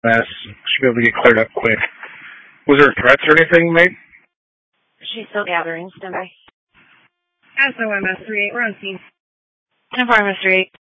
mess. Should be able to get cleared up quick. Was there threats or anything made? She's still gathering. Stand by. SOMS 38, we're on scene. 10-4, Mr. 8.